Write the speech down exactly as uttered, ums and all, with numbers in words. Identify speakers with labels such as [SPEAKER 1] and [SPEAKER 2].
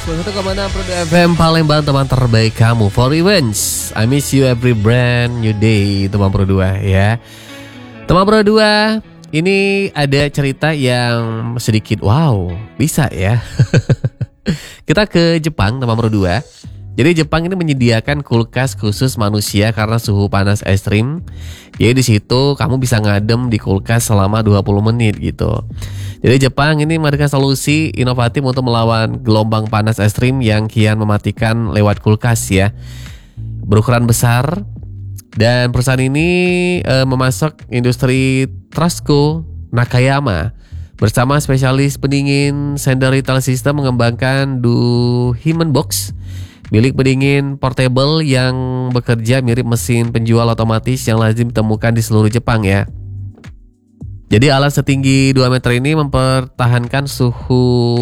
[SPEAKER 1] satu koma enam Pro F M Palembang, teman terbaik kamu. For Events, I miss you every brand new day, teman Pro dua ya. Teman Pro dua, ini ada cerita yang sedikit wow, bisa ya. Kita ke Jepang, teman Pro dua. Jadi Jepang ini menyediakan kulkas khusus manusia karena suhu panas ekstrim. Jadi di situ kamu bisa ngadem di kulkas selama dua puluh menit gitu. Jadi Jepang ini memberikan solusi inovatif untuk melawan gelombang panas ekstrim yang kian mematikan lewat kulkas ya. Berukuran besar, dan perusahaan ini e, memasok industri Trasco Nakayama bersama spesialis pendingin Sender Retail System mengembangkan Do Human Box, milik pendingin portable yang bekerja mirip mesin penjual otomatis yang lazim ditemukan di seluruh Jepang ya. Jadi alat setinggi dua meter ini mempertahankan suhu